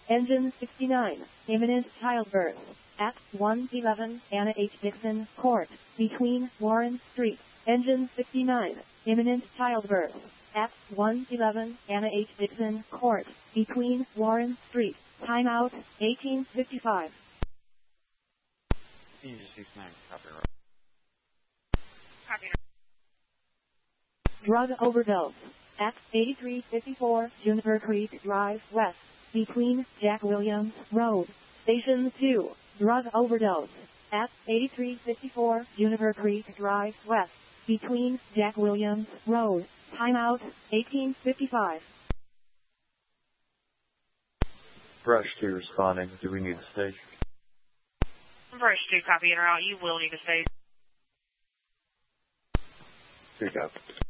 Engine 69, imminent childbirth. At 111 Anna H. Dixon Court, between Warren Street. Engine 69, imminent childbirth. At 111 Anna H. Dixon Court, between Warren Street. Timeout, 1855. Engine 69, copyright. Drug overdose. At 8354 Juniper Creek Drive West, between Jack Williams Road. Station 2, drug overdose. At 8354 Juniper Creek Drive West, between Jack Williams Road. Timeout, 1855. Brush 2 responding. Do we need a station? Brush 2, copy in or out. You will need a station. 2 copy.